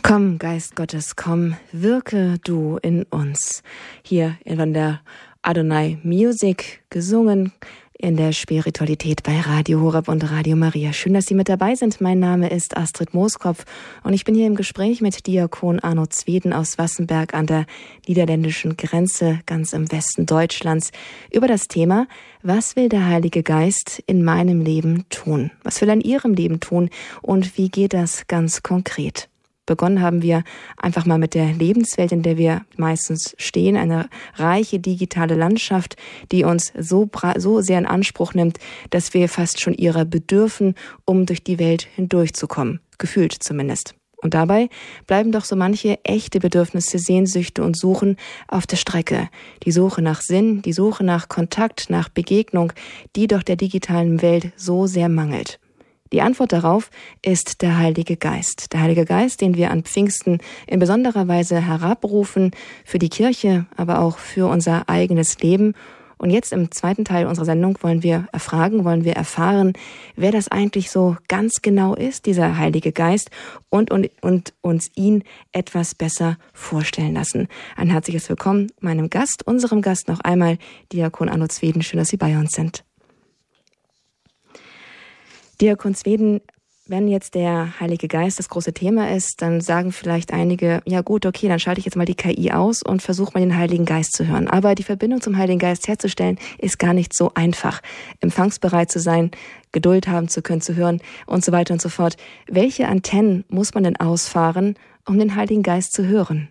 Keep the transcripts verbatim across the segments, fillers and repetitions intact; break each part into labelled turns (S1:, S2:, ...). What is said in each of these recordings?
S1: Komm, Geist Gottes, komm, wirke du in uns. Hier in der Adonai Music gesungen in der Spiritualität bei Radio Horeb und Radio Maria. Schön, dass Sie mit dabei sind. Mein Name ist Astrid Mooskopf und ich bin hier im Gespräch mit Diakon Arno Zweden aus Wassenberg an der niederländischen Grenze, ganz im Westen Deutschlands, über das Thema: Was will der Heilige Geist in meinem Leben tun? Was will er in Ihrem Leben tun und wie geht das ganz konkret? Begonnen haben wir einfach mal mit der Lebenswelt, in der wir meistens stehen, eine reiche digitale Landschaft, die uns so, so sehr in Anspruch nimmt, dass wir fast schon ihrer bedürfen, um durch die Welt hindurchzukommen, gefühlt zumindest. Und dabei bleiben doch so manche echte Bedürfnisse, Sehnsüchte und Suchen auf der Strecke. Die Suche nach Sinn, die Suche nach Kontakt, nach Begegnung, die doch der digitalen Welt so sehr mangelt. Die Antwort darauf ist der Heilige Geist. Der Heilige Geist, den wir an Pfingsten in besonderer Weise herabrufen, für die Kirche, aber auch für unser eigenes Leben. Und jetzt im zweiten Teil unserer Sendung wollen wir erfragen, wollen wir erfahren, wer das eigentlich so ganz genau ist, dieser Heilige Geist, und, und, und uns ihn etwas besser vorstellen lassen. Ein herzliches Willkommen meinem Gast, unserem Gast noch einmal, Diakon Arno Zweden. Schön, dass Sie bei uns sind. Diakon Zweden, wenn jetzt der Heilige Geist das große Thema ist, dann sagen vielleicht einige, ja gut, okay, dann schalte ich jetzt mal die K I aus und versuche mal den Heiligen Geist zu hören. Aber die Verbindung zum Heiligen Geist herzustellen, ist gar nicht so einfach. Empfangsbereit zu sein, Geduld haben zu können, zu hören und so weiter und so fort. Welche Antennen muss man denn ausfahren, um den Heiligen Geist zu hören?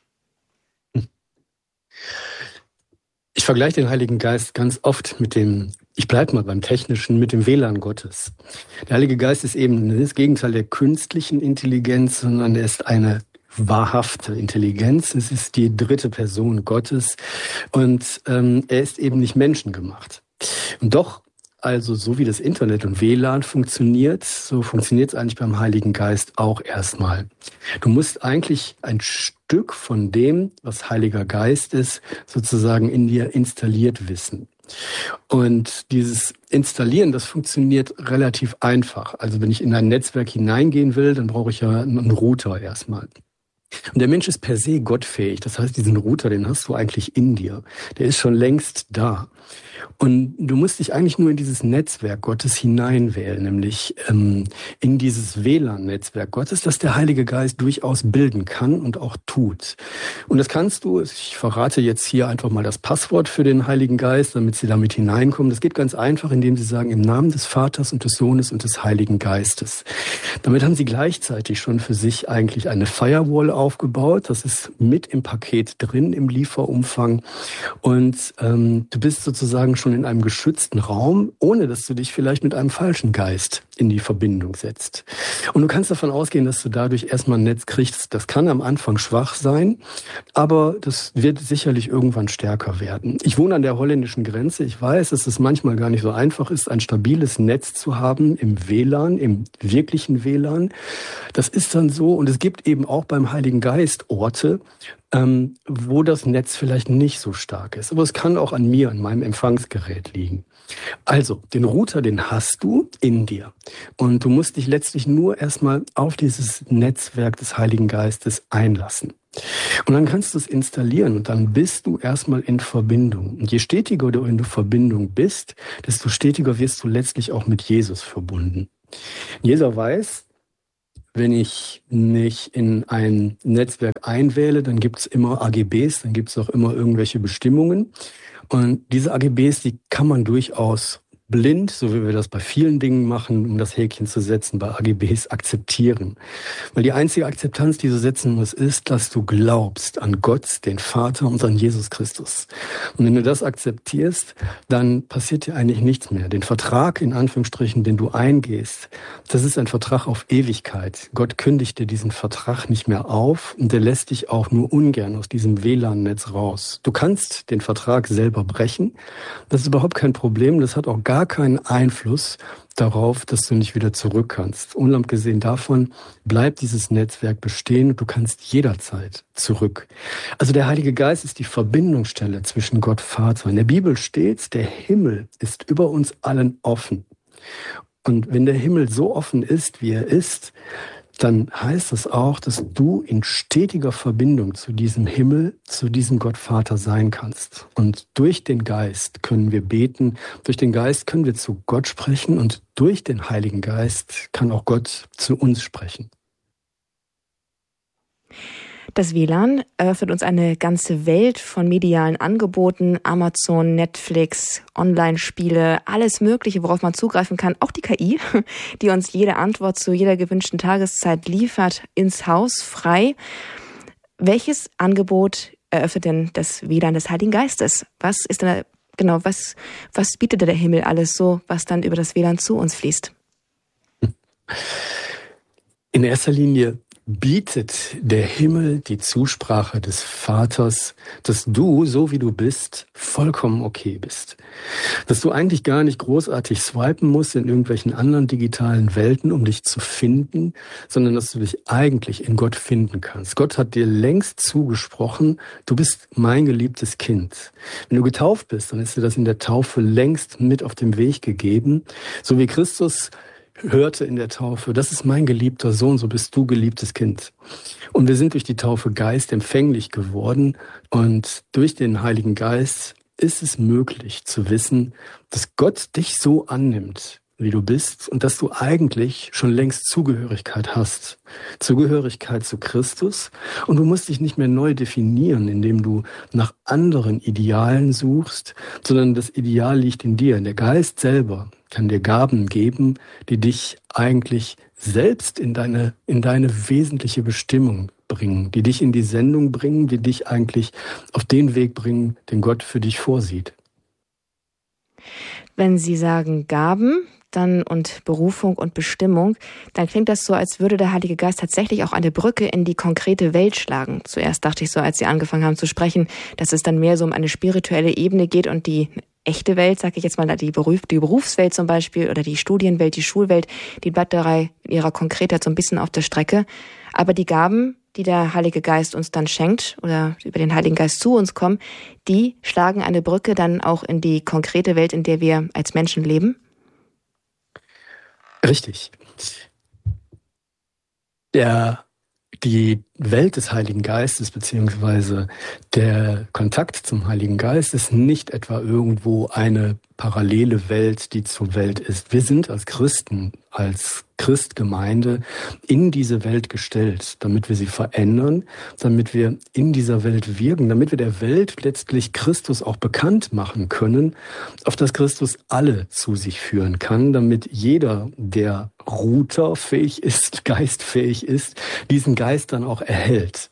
S2: Ich vergleiche den Heiligen Geist ganz oft mit dem, ich bleibe mal beim Technischen, mit dem W L A N Gottes. Der Heilige Geist ist eben das Gegenteil der künstlichen Intelligenz, sondern er ist eine wahrhafte Intelligenz. Es ist die dritte Person Gottes und ähm, er ist eben nicht menschengemacht. Und doch, also so wie das Internet und W L A N funktioniert, so funktioniert es eigentlich beim Heiligen Geist auch erstmal. Du musst eigentlich ein Stück von dem, was Heiliger Geist ist, sozusagen in dir installiert wissen. Und dieses Installieren, das funktioniert relativ einfach. Also wenn ich in ein Netzwerk hineingehen will, dann brauche ich ja einen Router erstmal. Und der Mensch ist per se gottfähig. Das heißt, diesen Router, den hast du eigentlich in dir. Der ist schon längst da. Und du musst dich eigentlich nur in dieses Netzwerk Gottes hineinwählen, nämlich ähm, in dieses W L A N-Netzwerk Gottes, das der Heilige Geist durchaus bilden kann und auch tut. Und das kannst du, ich verrate jetzt hier einfach mal das Passwort für den Heiligen Geist, damit Sie damit hineinkommen. Das geht ganz einfach, indem Sie sagen, im Namen des Vaters und des Sohnes und des Heiligen Geistes. Damit haben Sie gleichzeitig schon für sich eigentlich eine Firewall aufgebaut. Das ist mit im Paket drin, im Lieferumfang. Und ähm, du bist sozusagen schon in einem geschützten Raum, ohne dass du dich vielleicht mit einem falschen Geist in die Verbindung setzt. Und du kannst davon ausgehen, dass du dadurch erstmal ein Netz kriegst. Das kann am Anfang schwach sein, aber das wird sicherlich irgendwann stärker werden. Ich wohne an der holländischen Grenze. Ich weiß, dass es manchmal gar nicht so einfach ist, ein stabiles Netz zu haben im W L A N, im wirklichen W L A N. Das ist dann so. Und es gibt eben auch beim Heiligen Geist Orte, ähm, wo das Netz vielleicht nicht so stark ist. Aber es kann auch an mir, an meinem Empfangsgerät liegen. Also, den Router, den hast du in dir. Und du musst dich letztlich nur erstmal auf dieses Netzwerk des Heiligen Geistes einlassen. Und dann kannst du es installieren und dann bist du erstmal in Verbindung. Und je stetiger du in der Verbindung bist, desto stetiger wirst du letztlich auch mit Jesus verbunden. Jeder weiß, wenn ich mich in ein Netzwerk einwähle, dann gibt's immer A G Bs, dann gibt's auch immer irgendwelche Bestimmungen. Und diese A G Bs, die kann man durchaus blind, so wie wir das bei vielen Dingen machen, um das Häkchen zu setzen, bei A G Bs akzeptieren. Weil die einzige Akzeptanz, die du setzen musst, ist, dass du glaubst an Gott, den Vater und an Jesus Christus. Und wenn du das akzeptierst, dann passiert dir eigentlich nichts mehr. Den Vertrag, in Anführungsstrichen, den du eingehst, das ist ein Vertrag auf Ewigkeit. Gott kündigt dir diesen Vertrag nicht mehr auf und der lässt dich auch nur ungern aus diesem W L A N-Netz raus. Du kannst den Vertrag selber brechen. Das ist überhaupt kein Problem. Das hat auch gar gar keinen Einfluss darauf, dass du nicht wieder zurück kannst. Unabgesehen davon bleibt dieses Netzwerk bestehen und du kannst jederzeit zurück. Also der Heilige Geist ist die Verbindungsstelle zwischen Gott Vater. In der Bibel steht, der Himmel ist über uns allen offen. Und wenn der Himmel so offen ist, wie er ist, dann heißt das auch, dass du in stetiger Verbindung zu diesem Himmel, zu diesem Gottvater sein kannst. Und durch den Geist können wir beten, durch den Geist können wir zu Gott sprechen und durch den Heiligen Geist kann auch Gott zu uns sprechen.
S1: Das W L A N eröffnet uns eine ganze Welt von medialen Angeboten, Amazon, Netflix, Online-Spiele, alles Mögliche, worauf man zugreifen kann. Auch die K I, die uns jede Antwort zu jeder gewünschten Tageszeit liefert, ins Haus frei. Welches Angebot eröffnet denn das W L A N des Heiligen Geistes? Was ist denn, genau, was, was bietet der Himmel alles so, was dann über das W L A N zu uns fließt?
S2: In erster Linie bietet der Himmel die Zusprache des Vaters, dass du, so wie du bist, vollkommen okay bist. Dass du eigentlich gar nicht großartig swipen musst in irgendwelchen anderen digitalen Welten, um dich zu finden, sondern dass du dich eigentlich in Gott finden kannst. Gott hat dir längst zugesprochen, du bist mein geliebtes Kind. Wenn du getauft bist, dann ist dir das in der Taufe längst mit auf den Weg gegeben, so wie Christus hörte in der Taufe, das ist mein geliebter Sohn, so bist du geliebtes Kind. Und wir sind durch die Taufe geistempfänglich geworden und durch den Heiligen Geist ist es möglich zu wissen, dass Gott dich so annimmt, wie du bist und dass du eigentlich schon längst Zugehörigkeit hast. Zugehörigkeit zu Christus und du musst dich nicht mehr neu definieren, indem du nach anderen Idealen suchst, sondern das Ideal liegt in dir. Der Geist selber kann dir Gaben geben, die dich eigentlich selbst in deine, in deine wesentliche Bestimmung bringen, die dich in die Sendung bringen, die dich eigentlich auf den Weg bringen, den Gott für dich vorsieht.
S1: Wenn Sie sagen Gaben, dann und Berufung und Bestimmung, dann klingt das so, als würde der Heilige Geist tatsächlich auch eine Brücke in die konkrete Welt schlagen. Zuerst dachte ich so, als Sie angefangen haben zu sprechen, dass es dann mehr so um eine spirituelle Ebene geht und die echte Welt, sage ich jetzt mal, die, Beruf, die Berufswelt zum Beispiel oder die Studienwelt, die Schulwelt, die bleibt dabei in ihrer Konkretheit so ein bisschen auf der Strecke. Aber die Gaben, die der Heilige Geist uns dann schenkt oder über den Heiligen Geist zu uns kommen, die schlagen eine Brücke dann auch in die konkrete Welt, in der wir als Menschen leben?
S2: Richtig. Der, die Welt des Heiligen Geistes beziehungsweise der Kontakt zum Heiligen Geist ist nicht etwa irgendwo eine parallele Welt, die zur Welt ist. Wir sind als Christen, als Christgemeinde in diese Welt gestellt, damit wir sie verändern, damit wir in dieser Welt wirken, damit wir der Welt letztlich Christus auch bekannt machen können, auf das Christus alle zu sich führen kann, damit jeder, der routerfähig ist, geistfähig ist, diesen Geist dann auch erhält.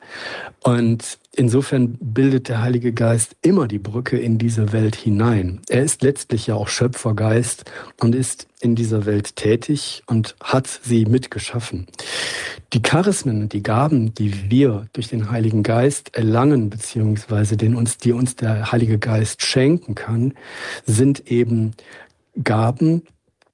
S2: Und insofern bildet der Heilige Geist immer die Brücke in diese Welt hinein. Er ist letztlich ja auch Schöpfergeist und ist in dieser Welt tätig und hat sie mitgeschaffen. Die Charismen und die Gaben, die wir durch den Heiligen Geist erlangen, beziehungsweise den uns, die uns der Heilige Geist schenken kann, sind eben Gaben,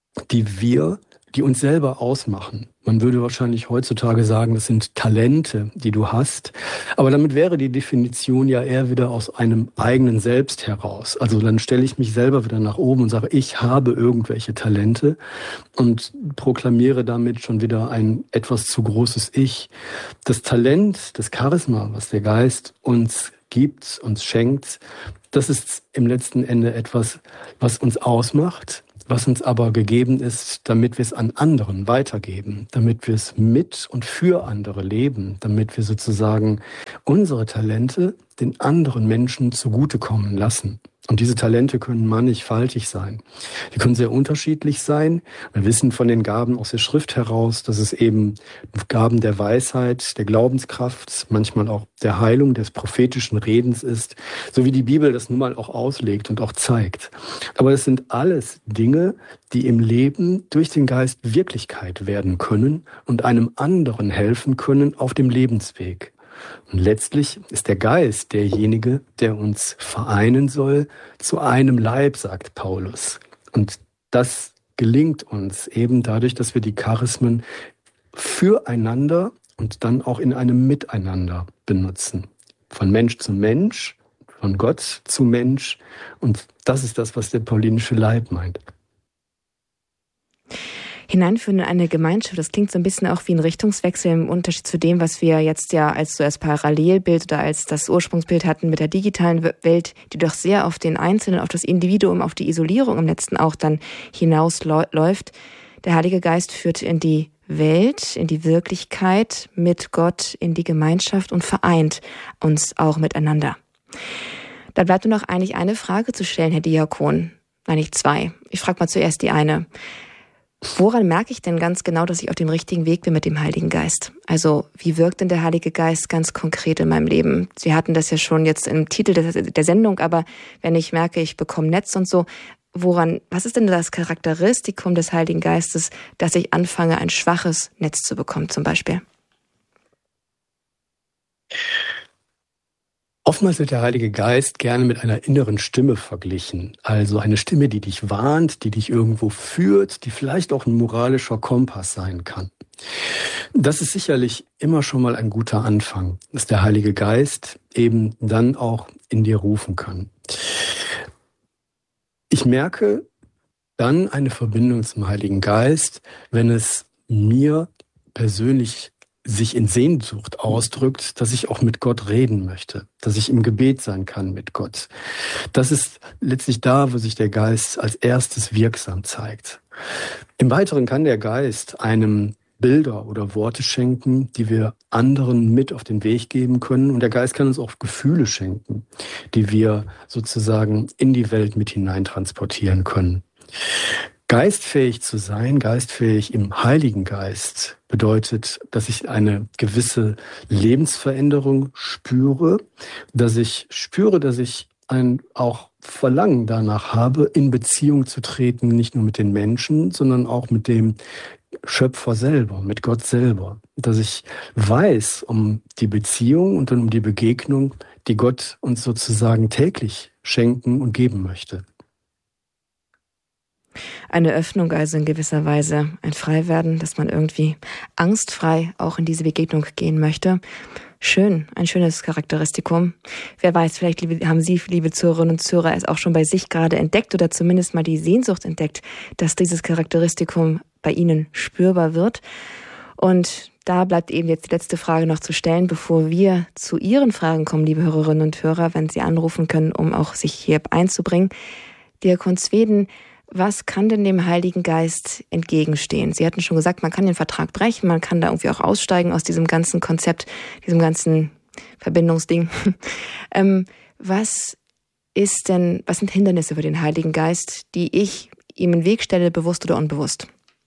S2: die wir, die uns selber ausmachen. Man würde wahrscheinlich heutzutage sagen, das sind Talente, die du hast. Aber damit wäre die Definition ja eher wieder aus einem eigenen Selbst heraus. Also dann stelle ich mich selber wieder nach oben und sage, ich habe irgendwelche Talente und proklamiere damit schon wieder ein etwas zu großes Ich. Das Talent, das Charisma, was der Geist uns gibt, uns schenkt, das ist im letzten Ende etwas, was uns ausmacht, was uns aber gegeben ist, damit wir es an anderen weitergeben, damit wir es mit und für andere leben, damit wir sozusagen unsere Talente den anderen Menschen zugutekommen lassen. Und diese Talente können mannigfaltig sein. Die können sehr unterschiedlich sein. Wir wissen von den Gaben aus der Schrift heraus, dass es eben Gaben der Weisheit, der Glaubenskraft, manchmal auch der Heilung, des prophetischen Redens ist, so wie die Bibel das nun mal auch auslegt und auch zeigt. Aber es sind alles Dinge, die im Leben durch den Geist Wirklichkeit werden können und einem anderen helfen können auf dem Lebensweg. Und letztlich ist der Geist derjenige, der uns vereinen soll zu einem Leib, sagt Paulus. Und das gelingt uns eben dadurch, dass wir die Charismen füreinander und dann auch in einem Miteinander benutzen. Von Mensch zu Mensch, von Gott zu Mensch. Und das ist das, was der paulinische Leib meint.
S1: Hineinführen in eine Gemeinschaft, das klingt so ein bisschen auch wie ein Richtungswechsel im Unterschied zu dem, was wir jetzt ja als so als Parallelbild oder als das Ursprungsbild hatten mit der digitalen Welt, die doch sehr auf den Einzelnen, auf das Individuum, auf die Isolierung im Letzten auch dann hinausläuft. Der Heilige Geist führt in die Welt, in die Wirklichkeit mit Gott, in die Gemeinschaft und vereint uns auch miteinander. Da bleibt nur noch eigentlich eine Frage zu stellen, Herr Diakon. Eigentlich zwei. Ich frage mal zuerst die eine. Woran merke ich denn ganz genau, dass ich auf dem richtigen Weg bin mit dem Heiligen Geist? Also wie wirkt denn der Heilige Geist ganz konkret in meinem Leben? Sie hatten das ja schon jetzt im Titel der Sendung, aber wenn ich merke, ich bekomme Netz und so, woran, was ist denn das Charakteristikum des Heiligen Geistes, dass ich anfange, ein schwaches Netz zu bekommen zum Beispiel?
S2: Oftmals wird der Heilige Geist gerne mit einer inneren Stimme verglichen. Also eine Stimme, die dich warnt, die dich irgendwo führt, die vielleicht auch ein moralischer Kompass sein kann. Das ist sicherlich immer schon mal ein guter Anfang, dass der Heilige Geist eben dann auch in dir rufen kann. Ich merke dann eine Verbindung zum Heiligen Geist, wenn es mir persönlich sich in Sehnsucht ausdrückt, dass ich auch mit Gott reden möchte, dass ich im Gebet sein kann mit Gott. Das ist letztlich da, wo sich der Geist als erstes wirksam zeigt. Im Weiteren kann der Geist einem Bilder oder Worte schenken, die wir anderen mit auf den Weg geben können. Und der Geist kann uns auch Gefühle schenken, die wir sozusagen in die Welt mit hineintransportieren können. Geistfähig zu sein, geistfähig im Heiligen Geist, bedeutet, dass ich eine gewisse Lebensveränderung spüre, dass ich spüre, dass ich ein auch Verlangen danach habe, in Beziehung zu treten, nicht nur mit den Menschen, sondern auch mit dem Schöpfer selber, mit Gott selber. Dass ich weiß um die Beziehung und dann um die Begegnung, die Gott uns sozusagen täglich schenken und geben möchte.
S1: Eine Öffnung also in gewisser Weise, ein Freiwerden, dass man irgendwie angstfrei auch in diese Begegnung gehen möchte. Schön, ein schönes Charakteristikum. Wer weiß, vielleicht haben Sie, liebe Zuhörerinnen und Zuhörer, es auch schon bei sich gerade entdeckt oder zumindest mal die Sehnsucht entdeckt, dass dieses Charakteristikum bei Ihnen spürbar wird. Und da bleibt eben jetzt die letzte Frage noch zu stellen, bevor wir zu Ihren Fragen kommen, liebe Hörerinnen und Hörer, wenn Sie anrufen können, um auch sich hier einzubringen. Diakon Zweden, was kann denn dem Heiligen Geist entgegenstehen? Sie hatten schon gesagt, man kann den Vertrag brechen, man kann da irgendwie auch aussteigen aus diesem ganzen Konzept, diesem ganzen Verbindungsding. ähm, was ist denn, was sind Hindernisse für den Heiligen Geist, die ich ihm in den Weg stelle, bewusst oder unbewusst?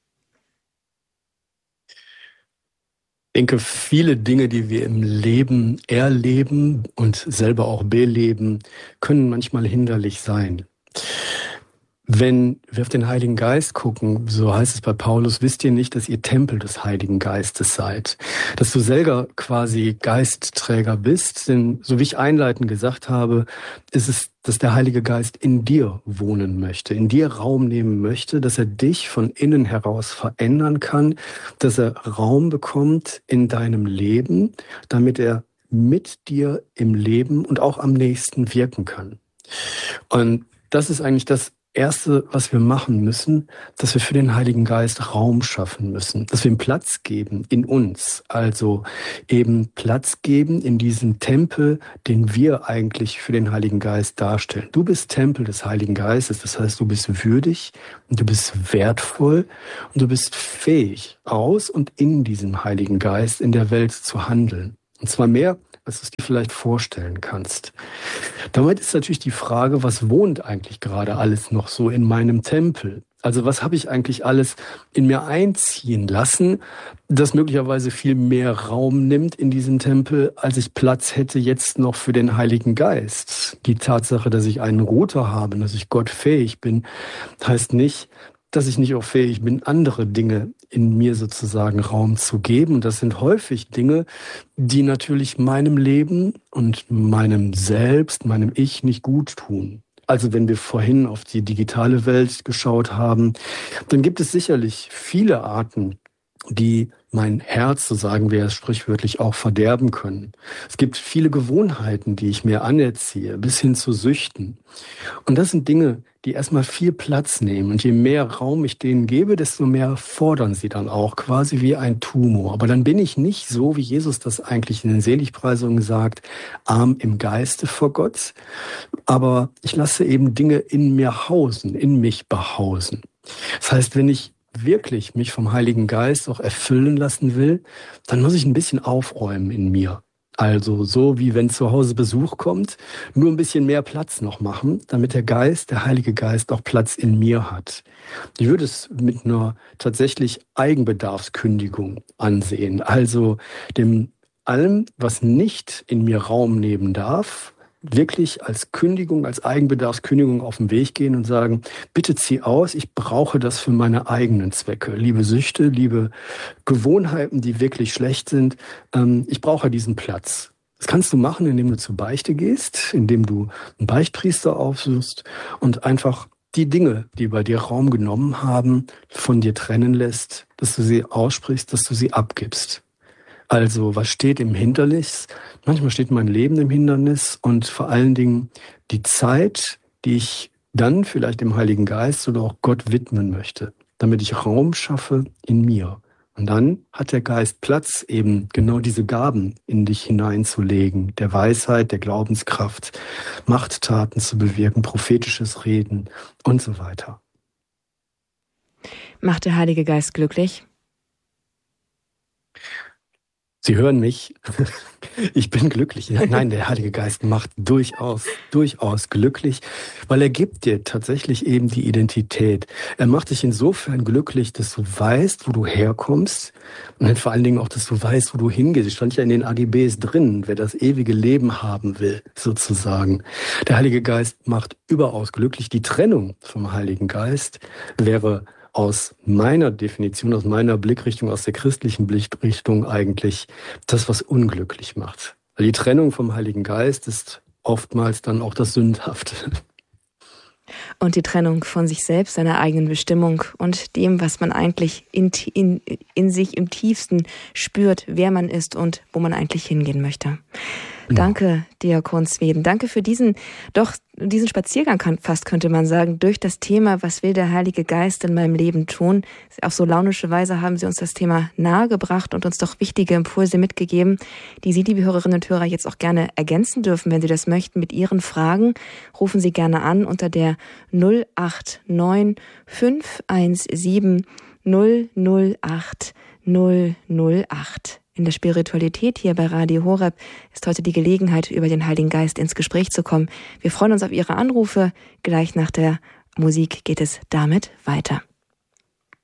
S2: Ich denke, viele Dinge, die wir im Leben erleben und selber auch beleben, können manchmal hinderlich sein. Wenn wir auf den Heiligen Geist gucken, so heißt es bei Paulus, wisst ihr nicht, dass ihr Tempel des Heiligen Geistes seid. Dass du selber quasi Geistträger bist, denn so wie ich einleitend gesagt habe, ist es, dass der Heilige Geist in dir wohnen möchte, in dir Raum nehmen möchte, dass er dich von innen heraus verändern kann, dass er Raum bekommt in deinem Leben, damit er mit dir im Leben und auch am nächsten wirken kann. Und das ist eigentlich das Erste, was wir machen müssen, dass wir für den Heiligen Geist Raum schaffen müssen, dass wir ihm Platz geben in uns, also eben Platz geben in diesem Tempel, den wir eigentlich für den Heiligen Geist darstellen. Du bist Tempel des Heiligen Geistes, das heißt, du bist würdig und du bist wertvoll und du bist fähig, aus und in diesem Heiligen Geist in der Welt zu handeln. Und zwar mehr, als du es dir vielleicht vorstellen kannst. Damit ist natürlich die Frage, was wohnt eigentlich gerade alles noch so in meinem Tempel? Also was habe ich eigentlich alles in mir einziehen lassen, das möglicherweise viel mehr Raum nimmt in diesem Tempel, als ich Platz hätte jetzt noch für den Heiligen Geist? Die Tatsache, dass ich einen Roter habe, dass ich Gott fähig bin, heißt nicht, dass ich nicht auch fähig bin, andere Dinge in mir sozusagen Raum zu geben. Und das sind häufig Dinge, die natürlich meinem Leben und meinem Selbst, meinem Ich nicht gut tun. Also wenn wir vorhin auf die digitale Welt geschaut haben, dann gibt es sicherlich viele Arten, die mein Herz, so sagen wir es sprichwörtlich, auch verderben können. Es gibt viele Gewohnheiten, die ich mir anerziehe, bis hin zu Süchten. Und das sind Dinge, die erstmal viel Platz nehmen. Und je mehr Raum ich denen gebe, desto mehr fordern sie dann auch, quasi wie ein Tumor. Aber dann bin ich nicht so, wie Jesus das eigentlich in den Seligpreisungen sagt, arm im Geiste vor Gott. Aber ich lasse eben Dinge in mir hausen, in mich behausen. Das heißt, wenn ich wirklich mich vom Heiligen Geist auch erfüllen lassen will, dann muss ich ein bisschen aufräumen in mir. Also so wie wenn zu Hause Besuch kommt, nur ein bisschen mehr Platz noch machen, damit der Geist, der Heilige Geist auch Platz in mir hat. Ich würde es mit einer tatsächlich Eigenbedarfskündigung ansehen. Also dem allem, was nicht in mir Raum nehmen darf, wirklich als Kündigung, als Eigenbedarfskündigung auf den Weg gehen und sagen, bitte zieh aus, ich brauche das für meine eigenen Zwecke. Liebe Süchte, liebe Gewohnheiten, die wirklich schlecht sind, ähm, ich brauche diesen Platz. Das kannst du machen, indem du zur Beichte gehst, indem du einen Beichtpriester aufsuchst und einfach die Dinge, die bei dir Raum genommen haben, von dir trennen lässt, dass du sie aussprichst, dass du sie abgibst. Also, was steht im Hindernis? Manchmal steht mein Leben im Hindernis und vor allen Dingen die Zeit, die ich dann vielleicht dem Heiligen Geist oder auch Gott widmen möchte, damit ich Raum schaffe in mir. Und dann hat der Geist Platz, eben genau diese Gaben in dich hineinzulegen, der Weisheit, der Glaubenskraft, Machttaten zu bewirken, prophetisches Reden und so weiter.
S1: Macht der Heilige Geist glücklich?
S2: Sie hören mich. Ich bin glücklich. Nein, der Heilige Geist macht durchaus, durchaus glücklich, weil er gibt dir tatsächlich eben die Identität. Er macht dich insofern glücklich, dass du weißt, wo du herkommst und vor allen Dingen auch, dass du weißt, wo du hingehst. Es stand ja in den A G Bs drin, wer das ewige Leben haben will, sozusagen. Der Heilige Geist macht überaus glücklich. Die Trennung vom Heiligen Geist wäre aus meiner Definition, aus meiner Blickrichtung, aus der christlichen Blickrichtung eigentlich das, was unglücklich macht. Weil die Trennung vom Heiligen Geist ist oftmals dann auch das Sündhafte.
S1: Und die Trennung von sich selbst, seiner eigenen Bestimmung und dem, was man eigentlich in, in, in sich im Tiefsten spürt, wer man ist und wo man eigentlich hingehen möchte. Danke, Diakon Sweden. Danke für diesen, doch diesen Spaziergang, fast könnte man sagen, durch das Thema, was will der Heilige Geist in meinem Leben tun? Auf so launische Weise haben Sie uns das Thema nahegebracht und uns doch wichtige Impulse mitgegeben, die Sie, liebe Hörerinnen und Hörer, jetzt auch gerne ergänzen dürfen, wenn Sie das möchten, mit Ihren Fragen. Rufen Sie gerne an unter der null acht neun fünf eins sieben null null acht null null acht. In der Spiritualität hier bei Radio Horeb ist heute die Gelegenheit, über den Heiligen Geist ins Gespräch zu kommen. Wir freuen uns auf Ihre Anrufe. Gleich nach der Musik geht es damit weiter.